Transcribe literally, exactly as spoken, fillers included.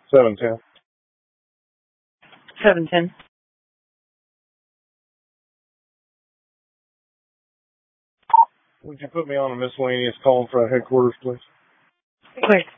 seven ten. seven ten. Would you put me on a miscellaneous call for headquarters, please? Of course.